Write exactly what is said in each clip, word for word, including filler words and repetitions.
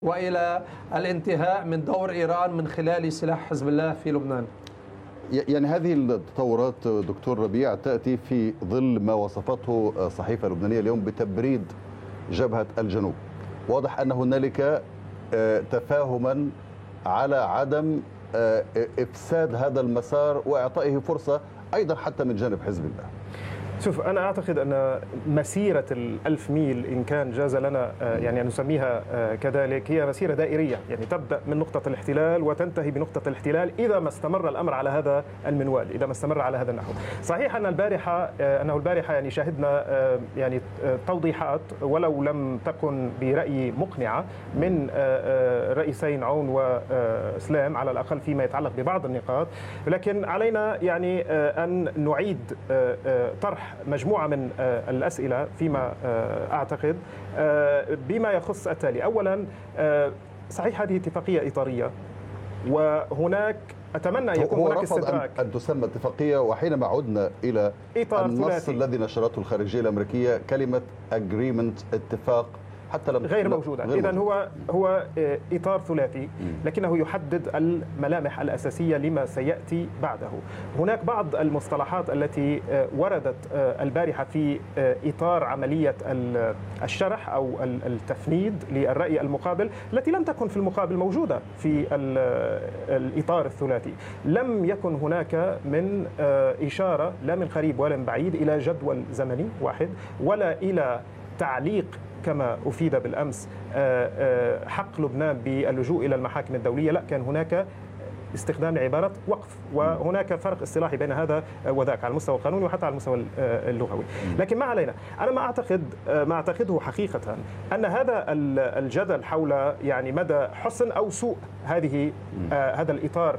وإلى الانتهاء من دور إيران من خلال سلاح حزب الله في لبنان. يعني هذه التطورات دكتور ربيع تأتي في ظل ما وصفته صحيفة لبنانية اليوم بتبريد جبهة الجنوب. واضح أن هنالك تفاهما على عدم إفساد هذا المسار وإعطائه فرصة أيضا حتى من جانب حزب الله. شوف، أنا أعتقد أن مسيرة الألف ميل إن كان جاز لنا يعني أن نسميها كذلك هي مسيرة دائرية، يعني تبدأ من نقطة الاحتلال وتنتهي بنقطة الاحتلال إذا ما استمر الأمر على هذا المنوال، إذا ما استمر على هذا النحو. صحيح أن البارحة أنه البارحة يعني شاهدنا يعني توضيحات ولو لم تكن برأيي مقنعة من رئيسين عون وإسلام على الأقل فيما يتعلق ببعض النقاط، لكن علينا يعني أن نعيد طرح مجموعة من الأسئلة فيما أعتقد بما يخص التالي. أولا، صحيح هذه اتفاقية إطارية وهناك أتمنى أن يكون هو هناك رفض استدراك أن تسمى اتفاقية، وحينما عدنا إلى النص الذي نشرته الخارجية الأمريكية كلمة agreement اتفاق حتى لم غير موجودة. إذن هو هو إطار ثلاثي لكنه يحدد الملامح الأساسية لما سيأتي بعده. هناك بعض المصطلحات التي وردت البارحة في إطار عملية الشرح أو التفنيد للرأي المقابل التي لم تكن في المقابل موجودة في الإطار الثلاثي. لم يكن هناك من إشارة لا من قريب ولا من بعيد إلى جدول زمني واحد ولا إلى تعليق كما أفيد بالأمس حق لبنان باللجوء إلى المحاكم الدولية. لا، كان هناك استخدام عبارة وقف، وهناك فرق اصطلاحي بين هذا وذاك على المستوى القانوني وحتى على المستوى اللغوي. لكن ما علينا، أنا ما أعتقد ما أعتقده حقيقة أن هذا الجدل حول يعني مدى حسن أو سوء هذه هذا الإطار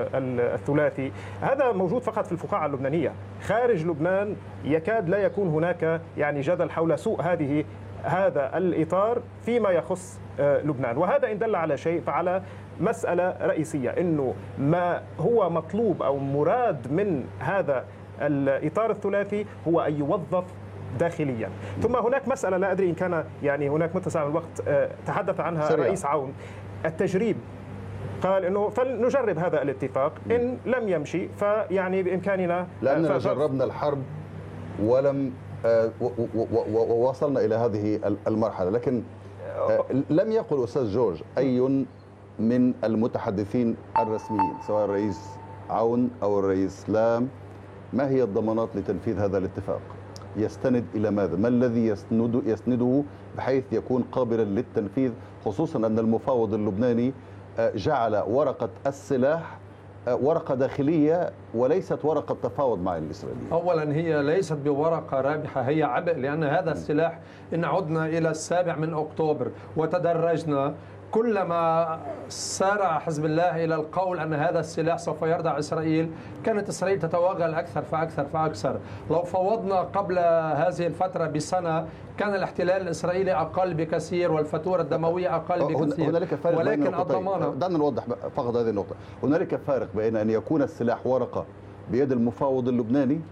الثلاثي هذا موجود فقط في الفقاعة اللبنانية. خارج لبنان يكاد لا يكون هناك يعني جدل حول سوء هذه هذا الإطار فيما يخص لبنان. وهذا إن دل على شيء فعلى مسألة رئيسية، إنه ما هو مطلوب أو مراد من هذا الإطار الثلاثي هو أن يوظف داخليا. ثم هناك مسألة لا أدري إن كان يعني هناك متسع من الوقت تحدث عنها سريع. رئيس عون، التجريب. قال إنه فلنجرب هذا الاتفاق، إن لم يمشي فيعني بإمكاننا، لأننا جربنا الحرب ولم ووصلنا إلى هذه المرحلة. لكن لم يقل أستاذ جورج أي من المتحدثين الرسميين سواء الرئيس عون أو الرئيس لام ما هي الضمانات لتنفيذ هذا الاتفاق؟ يستند إلى ماذا؟ ما الذي يسند يسنده بحيث يكون قابلا للتنفيذ، خصوصا أن المفاوض اللبناني جعل ورقة السلاح ورقة داخلية وليست ورقة تفاوض مع الإسرائيليين؟ أولا هي ليست بورقة رابحة، هي عبء، لأن هذا السلاح إن عدنا إلى السابع من أكتوبر وتدرجنا كلما سارع حزب الله إلى القول أن هذا السلاح سوف يردع إسرائيل كانت إسرائيل تتوغل أكثر فأكثر فأكثر. لو فوضنا قبل هذه الفترة بسنة كان الاحتلال الإسرائيلي أقل بكثير والفاتورة الدموية أقل بكثير. هنالك فارق، ولكن الضمانة، دعنا نوضح فقط هذه النقطة. هنالك فارق بين أن يكون السلاح ورقة بيد المفاوض اللبناني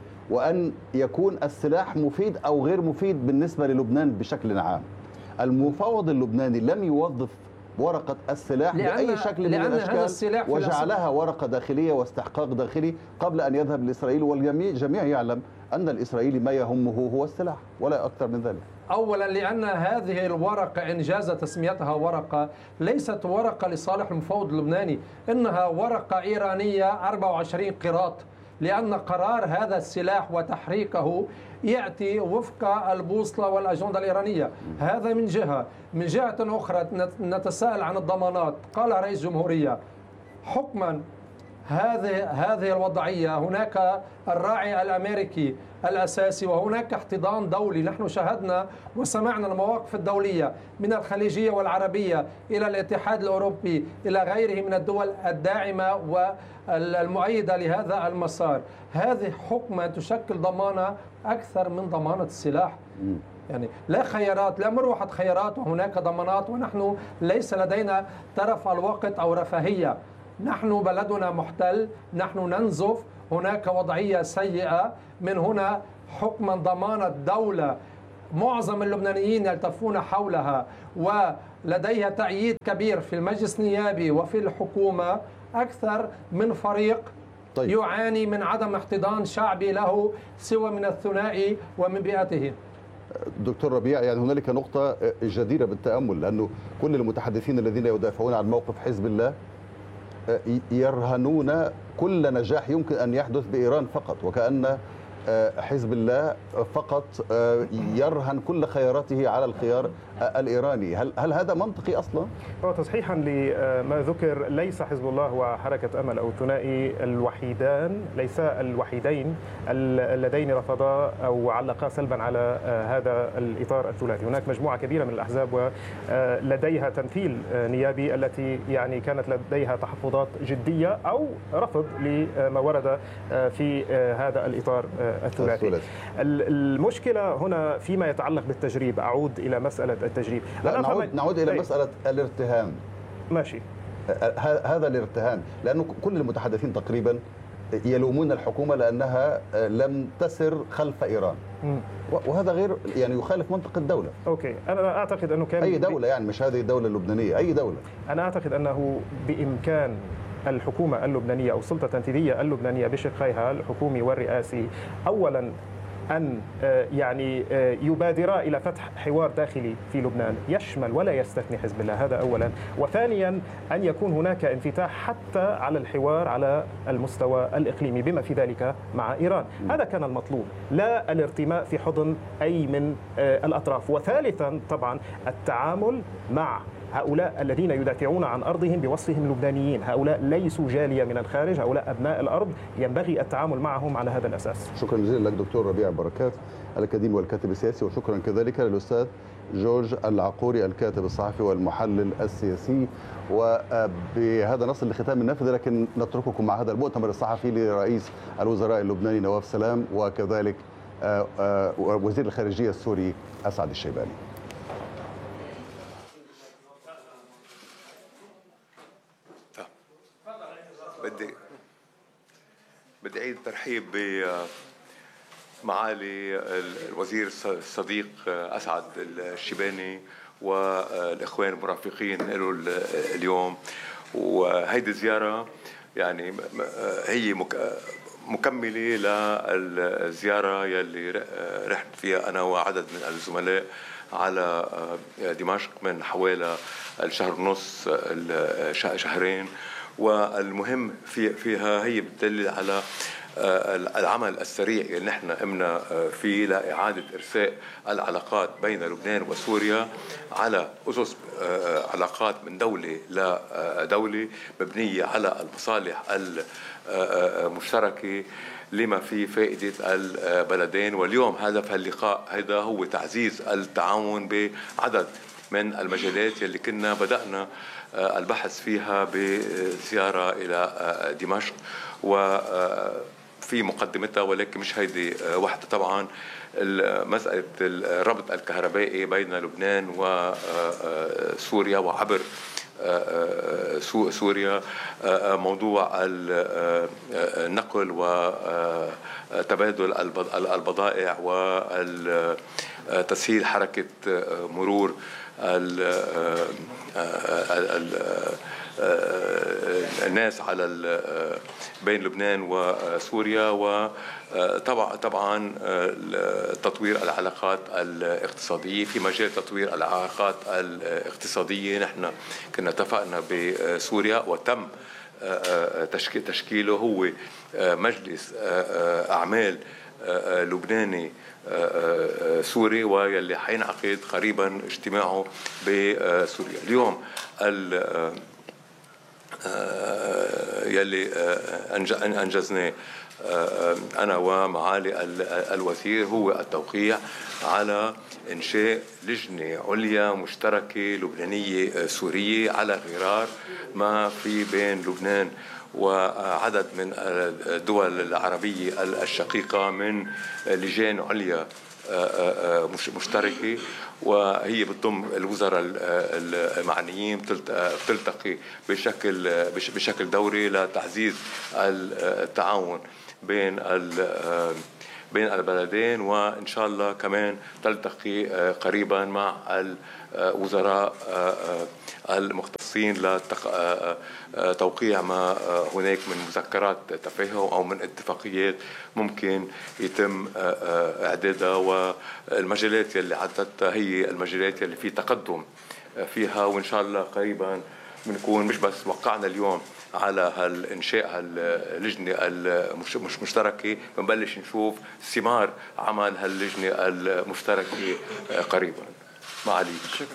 وأن يكون السلاح مفيد أو غير مفيد بالنسبة للبنان بشكل عام. المفاوض اللبناني لم يوظف ورقة السلاح بأي شكل من الأشكال وجعلها ورقة داخلية واستحقاق داخلي قبل أن يذهب لإسرائيل، والجميع جميع يعلم أن الإسرائيلي ما يهمه هو السلاح ولا أكثر من ذلك. أولا لأن هذه الورقة إن جاز تسميتها ورقة ليست ورقة لصالح المفاوض اللبناني، إنها ورقة إيرانية أربعة وعشرين قيراط، لأن قرار هذا السلاح وتحريكه يأتي وفق البوصلة والأجندة الإيرانية. هذا من جهة. من جهة أخرى نتساءل عن الضمانات. قال رئيس جمهورية حكما هذه هذه الوضعية هناك الراعي الأمريكي الأساسي وهناك احتضان دولي. نحن شاهدنا وسمعنا المواقف الدولية من الخليجية والعربية إلى الاتحاد الأوروبي إلى غيره من الدول الداعمة والمؤيدة لهذا المسار. هذه حكمة تشكل ضمانة أكثر من ضمانة السلاح. يعني لا خيارات، لا مروحة خيارات وهناك ضمانات، ونحن ليس لدينا ترف الوقت أو رفاهية. نحن بلدنا محتل، نحن ننزف، هناك وضعية سيئة. من هنا حكما ضمانة دولة معظم اللبنانيين يلتفون حولها و لديها تأييد كبير في المجلس النيابي وفي الحكومة أكثر من فريق طيب. يعاني من عدم احتضان شعبي له سوى من الثنائي ومن بيئته. دكتور ربيع، يعني هنالك نقطة جديرة بالتأمل، لأنه كل المتحدثين الذين يدافعون عن موقف حزب الله يرهنون كل نجاح يمكن أن يحدث بإيران فقط، وكأن حزب الله فقط يرهن كل خياراته على الخيار الإيراني. هل هل هذا منطقي أصلا؟ هو تصحيحا لما ذكر، ليس حزب الله وحركة أمل أو الثنائي الوحيدان، ليس الوحيدين اللذين رفضا أو علقا سلبا على هذا الإطار الثلاثي. هناك مجموعة كبيرة من الأحزاب ولديها تمثيل نيابي التي يعني كانت لديها تحفظات جدية أو رفض لما ورد في هذا الإطار الثلاثي. المشكلة هنا فيما يتعلق بالتجريب. أعود إلى مسألة التجريب. لا نعود, نعود إلى مسألة الارتهان. ماشي. هذا الارتهان، لأنه كل المتحدثين تقريبا يلومون الحكومة لأنها لم تسر خلف إيران، وهذا غير يعني يخالف منطق الدولة. أوكي، أنا أعتقد أنه كان أي دولة، يعني مش هذه الدولة اللبنانية، أي دولة. أنا أعتقد أنه بإمكان الحكومة اللبنانية أو السلطة التنفيذية اللبنانية بشقيها الحكومي والرئاسي أولا أن يعني يبادرا إلى فتح حوار داخلي في لبنان يشمل ولا يستثني حزب الله، هذا أولا. وثانيا أن يكون هناك انفتاح حتى على الحوار على المستوى الإقليمي بما في ذلك مع إيران. هذا كان المطلوب، لا الارتماء في حضن أي من الأطراف. وثالثا طبعا التعامل مع هؤلاء الذين يدافعون عن أرضهم بوصفهم لبنانيين. هؤلاء ليسوا جالية من الخارج، هؤلاء أبناء الأرض، ينبغي التعامل معهم على هذا الأساس. شكرا جزيلا لك دكتور ربيع بركات الأكاديمي والكاتب السياسي، وشكرا كذلك للأستاذ جورج العقوري الكاتب الصحفي والمحلل السياسي. وبهذا نصل لختام النافذة، لكن نترككم مع هذا المؤتمر الصحفي لرئيس الوزراء اللبناني نواف سلام، وكذلك وزير الخارجية السوري أسعد الشيباني. بدي بدي أعيد الترحيب بمعالي الوزير الصديق أسعد الشيباني والإخوان المرافقين له اليوم. وهيدي الزيارة يعني هي مكملة للزيارة يلي رحت فيها أنا وعدد من الزملاء على دمشق من حوالي الشهر ونص شهرين. والمهم في فيها هي بتدل على العمل السريع اللي نحن قمنا فيه لإعادة إرساء العلاقات بين لبنان وسوريا على أسس علاقات من دولة لدولة مبنية على المصالح المشتركة لما في فائدة البلدين. واليوم هدف اللقاء هذا هو تعزيز التعاون بعدد من المجالات اللي كنا بدأنا البحث فيها بزيارة إلى دمشق وفي مقدمتها، ولكن مش هيدي وحدة. طبعا مسألة الربط الكهربائي بين لبنان وسوريا وعبر سوريا، موضوع النقل وتبادل البضائع وتسهيل حركة مرور الناس على بين لبنان وسوريا. وطبعا طبعا تطوير العلاقات الاقتصادية. في مجال تطوير العلاقات الاقتصادية نحن كنا اتفقنا بسوريا وتم تشكيله هو مجلس أعمال لبناني سوري، ويلي حينعقد قريبا اجتماعه بسوريا. اليوم يلي أنجزناه أنا ومعالي الوزير هو التوقيع على إنشاء لجنة عليا مشتركة لبنانية سورية على غرار ما في بين لبنان وعدد من الدول العربية الشقيقة من لجان عليا مشتركة، وهي بتضم الوزراء المعنيين بتلتقي بشكل بشكل دوري لتعزيز التعاون بين بين البلدين، وإن شاء الله كمان تلتقي قريبا مع الوزراء المختصين لتوقيع ما هناك من مذكرات تفاهم أو من اتفاقيات ممكن يتم إعدادها، والمجالات اللي عدتها هي المجالات اللي في تقدم فيها. وإن شاء الله قريبا بنكون مش بس وقعنا اليوم على هالإنشاء هاللجنة المش مشتركة، بنبلش نشوف ثمار عمل هاللجنة المشتركة قريبا. معالي.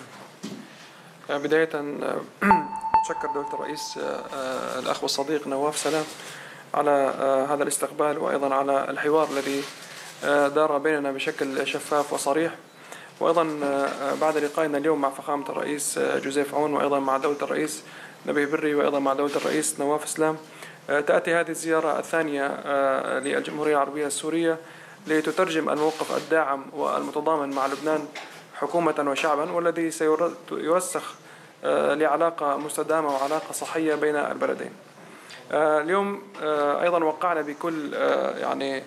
شكرا. بداية أتشكر دولة الرئيس الأخ والصديق نواف سلام على هذا الاستقبال، وأيضا على الحوار الذي دار بيننا بشكل شفاف وصريح. وأيضا بعد لقائنا اليوم مع فخامة الرئيس جوزيف عون، وأيضا مع دولة الرئيس نبيه بري، وأيضا مع دولة الرئيس نواف سلام، تأتي هذه الزيارة الثانية للجمهورية العربية السورية لتترجم الموقف الداعم والمتضامن مع لبنان حكومة وشعبا، والذي سيرسخ لعلاقة مستدامة وعلاقة صحية بين البلدين. اليوم أيضا وقعنا بكل يعني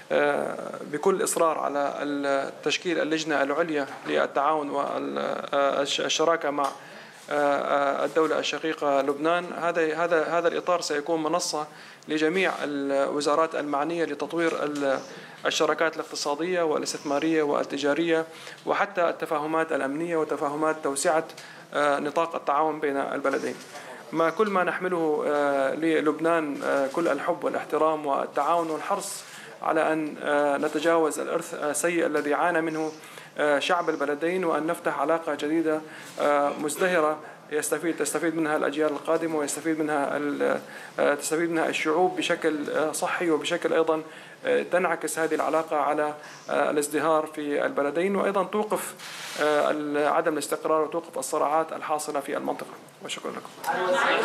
بكل إصرار على تشكيل اللجنة العليا للتعاون والشراكة مع الدولة الشقيقة لبنان. هذا هذا هذا الإطار سيكون منصة لجميع الوزارات المعنية لتطوير الشراكات الاقتصادية والاستثمارية والتجارية، وحتى التفاهمات الأمنية وتفاهمات توسعة نطاق التعاون بين البلدين. ما كل ما نحمله للبنان كل الحب والاحترام والتعاون والحرص على أن نتجاوز الإرث السيء الذي عانى منه شعب البلدين، وأن نفتح علاقة جديدة مزدهرة يستفيد تستفيد منها الأجيال القادمة، ويستفيد منها تستفيد منها الشعوب بشكل صحي، وبشكل أيضا تنعكس هذه العلاقة على الازدهار في البلدين، وأيضا توقف عدم الاستقرار وتوقف الصراعات الحاصلة في المنطقة. وشكرا لكم.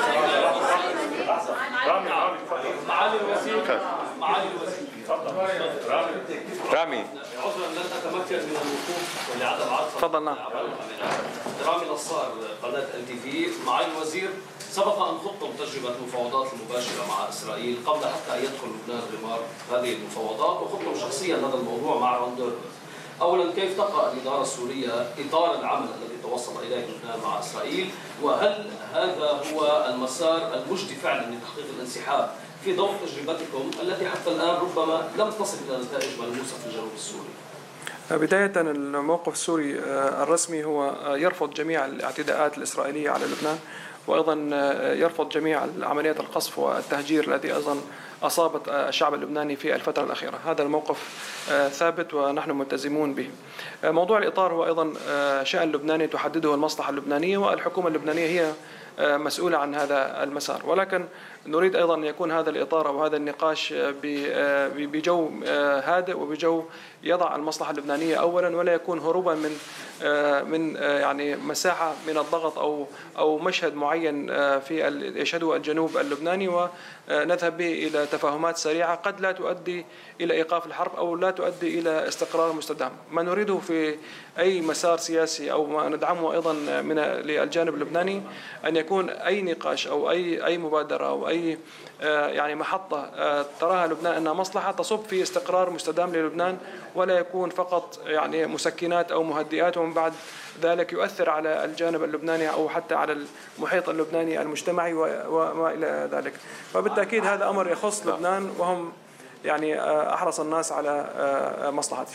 معالي الوزير معالي الوزير رامي، عذرا لن اتمكن من الوقوف لعدم عرض. تفضل. نعم. رامي نصار، قناة ال تي في. معالي الوزير، سبق ان خضتم تجربة المفاوضات المباشرة مع اسرائيل قبل حتى ان يدخل لبنان غمار هذه المفاوضات، وخضتم شخصيا هذا الموضوع مع راندر. اولا، كيف تقرأ الإدارة السورية اطار العمل الذي توصل اليه لبنان مع اسرائيل؟ وهل هذا هو المسار المجدي فعلا لتحقيق الانسحاب في ضوء تجربتكم التي حتى الآن ربما لم تصل إلى نتائج ملموسة في الجنوب السوري؟ بداية، الموقف السوري الرسمي هو يرفض جميع الاعتداءات الإسرائيلية على لبنان، وأيضا يرفض جميع عمليات القصف والتهجير التي أيضا أصابت الشعب اللبناني في الفترة الأخيرة. هذا الموقف ثابت ونحن ملتزمون به. موضوع الإطار هو أيضا شأن لبناني تحدده المصلحة اللبنانية، والحكومة اللبنانية هي مسؤولة عن هذا المسار، ولكن نريد أيضا أن يكون هذا الإطار أو هذا النقاش بجو هادئ وبجو يضع المصلحة اللبنانية أولا، ولا يكون هروبا من من يعني مساحة من الضغط أو أو مشهد معين في يشهده الجنوب اللبناني، ونذهب به إلى تفاهمات سريعة قد لا تؤدي إلى إيقاف الحرب أو لا تؤدي إلى استقرار مستدام. ما نريده في أي مسار سياسي أو ما ندعمه أيضا من للجانب اللبناني أن يكون أي نقاش أو أي أي مبادرة أو أي يعني محطة تراها لبنان أنها مصلحة تصب في استقرار مستدام للبنان، ولا يكون فقط يعني مسكنات أو مهدئات ومن بعد ذلك يؤثر على الجانب اللبناني أو حتى على المحيط اللبناني المجتمعي وما إلى ذلك. فبالتأكيد هذا أمر يخص لبنان، وهم يعني أحرص الناس على مصلحته.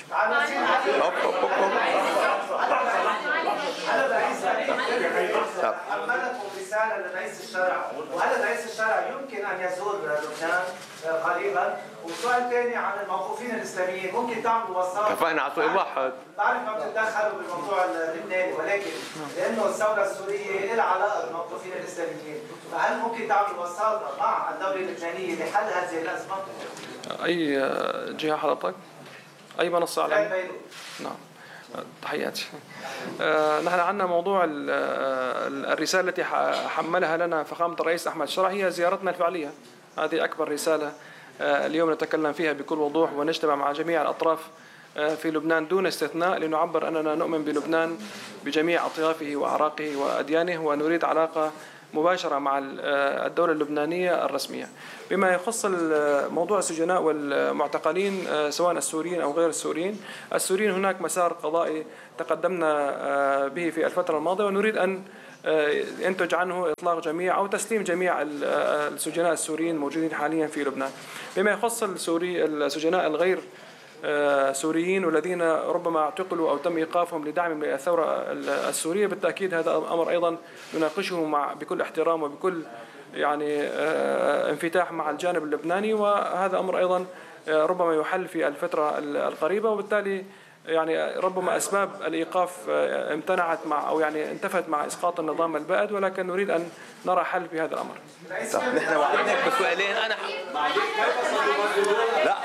أملكم رسالة لرئيس الشرع، وهل رئيس الشرع يمكن أن يزور لبنان قريبا؟ وسؤال ثاني عن الموقوفين الإسلاميين، ممكن تعملوا وساطة؟ اتفقنا على سؤال واحد. بعرف ما بتتدخلوا بالموضوع اللبناني، ولكن لأنه الثورة السورية لها علاقة بالموقوفين الإسلاميين، فهل ممكن تعملوا وساطة مع الدولة اللبنانية لحل هذه الأزمة؟ أي جهة حضرتك؟ أي منصة إعلامية؟ نعم. تحياتي. آه نحن عندنا موضوع الرسالة التي حملها لنا فخامة الرئيس أحمد شرع هي زيارتنا الفعلية. هذه أكبر رسالة آه اليوم نتكلم فيها بكل وضوح، ونجتمع مع جميع الأطراف آه في لبنان دون استثناء لنعبر أننا نؤمن بلبنان بجميع أطيافه وأعراقه وأديانه، ونريد علاقة مباشرة مع الدولة اللبنانية الرسمية. بما يخص موضوع السجناء والمعتقلين سواء السوريين أو غير السوريين، السوريين هناك مسار قضائي تقدمنا به في الفترة الماضية، ونريد أن ينتج عنه إطلاق جميع أو تسليم جميع السجناء السوريين الموجودين حاليا في لبنان. بما يخص السوري السجناء الغير سوريين والذين ربما اعتقلوا أو تم إيقافهم لدعم الثورة السورية، بالتأكيد هذا أمر أيضا نناقشه مع بكل احترام وبكل يعني انفتاح مع الجانب اللبناني، وهذا أمر أيضا ربما يحل في الفترة القريبة، وبالتالي يعني ربما أسباب الإيقاف امتنعت مع أو يعني انتفت مع إسقاط النظام البائد، ولكن نريد أن نرى حل في هذا الأمر. طب نحن وعدناك بسؤالين. أنا لا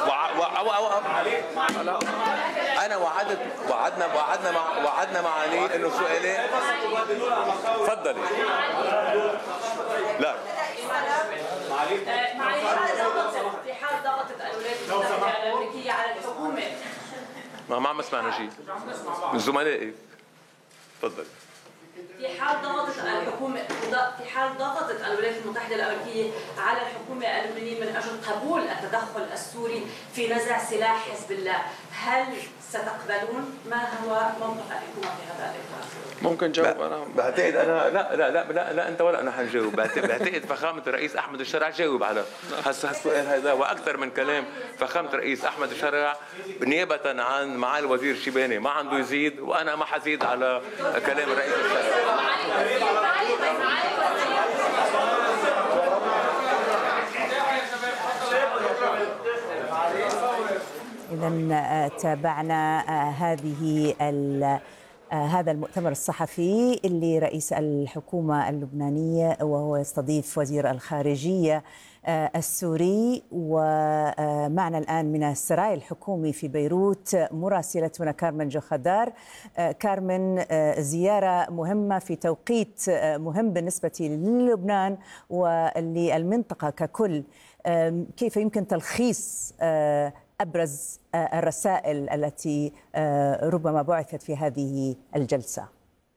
لا أنا وعدت وعدنا وعدنا مع وعدنا مع علي إنه سؤالين. تفضلي. لا معالي في حال ضغطت الولايات المتحدة الأمريكية على الحكومة ما ما عم اسمعنا شيء من زملائي. تفضل. في حال ضغطت الحكومة في حال ضغطت الولايات المتحدة الأمريكية على الحكومة اللبنانية من أجل قبول التدخل السوري في نزع سلاح حزب الله، هل ستقبلون؟ ما هو موقف الحكومة في هذا الإطار؟ ممكن جاوب أنا؟ بعتقد أنا لا لا لا لا, لا أنت ولا أنا حنجاوب. بعتقد فخامة الرئيس أحمد الشرع جاوب على هسه السؤال هذا وأكثر من كلام فخامة الرئيس أحمد الشرع نيابة عن معالي الوزير الشيباني. ما عنده يزيد وأنا ما حزيد على كلام الرئيس الشرع. إذن تابعنا هذه هذا المؤتمر الصحفي اللي رئيس الحكومة اللبنانية وهو يستضيف وزير الخارجية السوري. ومعنا الآن من السراي الحكومي في بيروت مراسلتنا كارمن جوخدار. كارمن، زيارة مهمة في توقيت مهم بالنسبة للبنان وللمنطقة ككل، كيف يمكن تلخيص أبرز الرسائل التي ربما بعثت في هذه الجلسة؟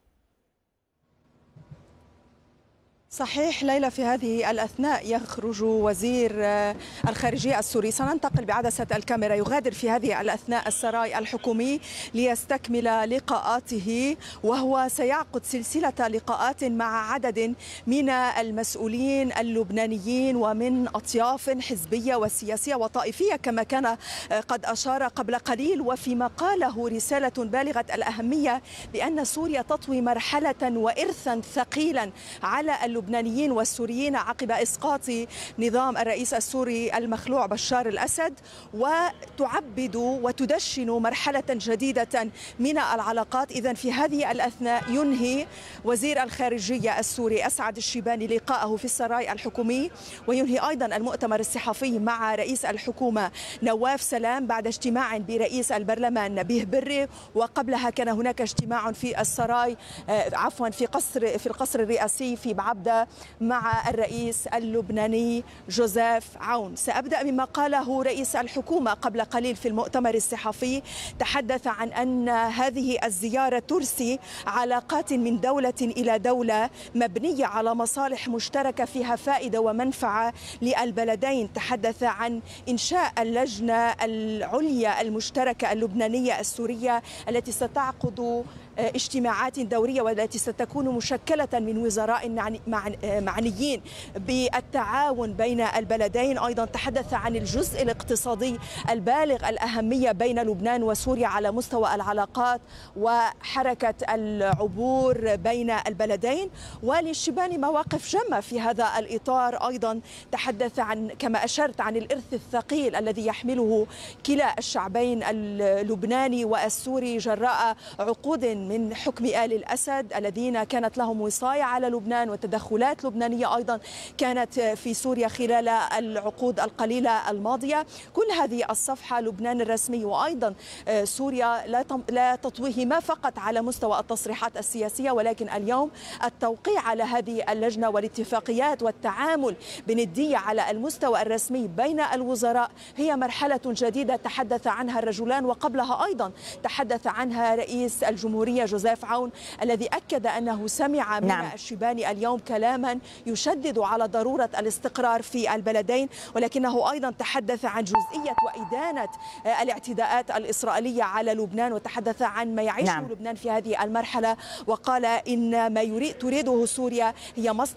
صحيح ليلى، في هذه الأثناء يخرج وزير الخارجية السوري، سننتقل بعدسة الكاميرا، يغادر في هذه الأثناء السراي الحكومي ليستكمل لقاءاته، وهو سيعقد سلسلة لقاءات مع عدد من المسؤولين اللبنانيين ومن أطياف حزبية وسياسية وطائفية كما كان قد أشار قبل قليل، وفيما قاله رسالة بالغة الأهمية بأن سوريا تطوي مرحلة وإرثا ثقيلا على اللبنانيين والسوريين عقب إسقاط نظام الرئيس السوري المخلوع بشار الأسد، وتعبد وتدشن مرحلة جديدة من العلاقات. إذن في هذه الأثناء ينهي وزير الخارجية السوري أسعد الشيباني لقاءه في السراي الحكومي، وينهي أيضا المؤتمر الصحفي مع رئيس الحكومة نواف سلام بعد اجتماع برئيس البرلمان نبيه بري، وقبلها كان هناك اجتماع في السراي عفوا في قصر في القصر الرئاسي في بعبدة مع الرئيس اللبناني جوزيف عون. سأبدأ مما قاله رئيس الحكومة قبل قليل في المؤتمر الصحفي، تحدث عن أن هذه الزيارة ترسي علاقات من دولة إلى دولة مبنية على مصالح مشتركة فيها فائدة ومنفعة للبلدين. تحدث عن إنشاء اللجنة العليا المشتركة اللبنانية السورية التي ستعقد اجتماعات دورية والتي ستكون مشكلة من وزراء معنيين بالتعاون بين البلدين. أيضا تحدث عن الجزء الاقتصادي البالغ الأهمية بين لبنان وسوريا على مستوى العلاقات وحركة العبور بين البلدين، وللشيباني مواقف جمة في هذا الإطار. أيضا تحدث عن كما أشرت عن الإرث الثقيل الذي يحمله كلا الشعبين اللبناني والسوري جراء عقود من حكم آل الأسد الذين كانت لهم وصاية على لبنان وتدخلات لبنانية أيضا كانت في سوريا خلال العقود القليلة الماضية. كل هذه الصفحة لبنان الرسمي وأيضا سوريا لا تطويه ما فقط على مستوى التصريحات السياسية، ولكن اليوم التوقيع على هذه اللجنة والاتفاقيات والتعامل بندية على المستوى الرسمي بين الوزراء هي مرحلة جديدة تحدث عنها الرجلان، وقبلها أيضا تحدث عنها رئيس الجمهورية اللبنانية جوزيف عون، الذي أكد أنه سمع من نعم. الشيباني اليوم كلاما يشدد على ضرورة الاستقرار في البلدين، ولكنه أيضا تحدث عن جزئية وإدانة الاعتداءات الإسرائيلية على لبنان، وتحدث عن ما يعيشه نعم. لبنان في هذه المرحلة، وقال إن ما يريد تريده سوريا هي مصلحة